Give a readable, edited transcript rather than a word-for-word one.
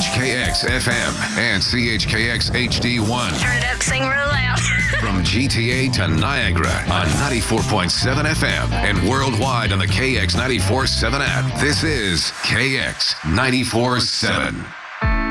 CHKX FM and CHKX HD1. Turn it up, sing real loud. From GTA to Niagara on 94.7 FM and worldwide on the KX 94.7 app. This is KX 94.7.